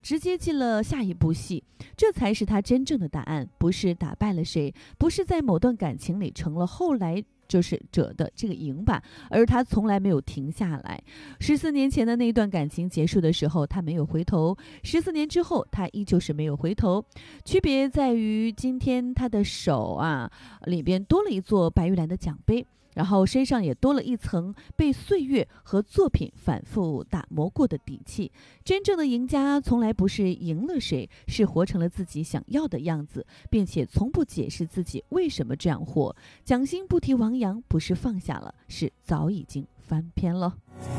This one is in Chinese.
直接进了下一部戏，这才是他真正的答案，不是打败了谁，不是在某段感情里成了后来就是者的这个赢吧，而他从来没有停下来。14年前的那段感情结束的时候，他没有回头；14年之后，他依旧是没有回头。区别在于，今天他的手里边多了一座白玉兰的奖杯。然后身上也多了一层被岁月和作品反复打磨过的底气。真正的赢家从来不是赢了谁，是活成了自己想要的样子，并且从不解释自己为什么这样活。蒋欣不提王阳，不是放下了，是早已经翻篇了。